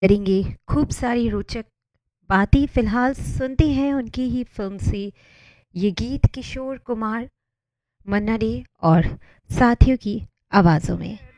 करेंगे खूब सारी रोचक बातें। फिलहाल सुनते हैं उनकी ही फिल्म से ये गीत किशोर कुमार, मन्ना डे और साथियों की आवाज़ों में।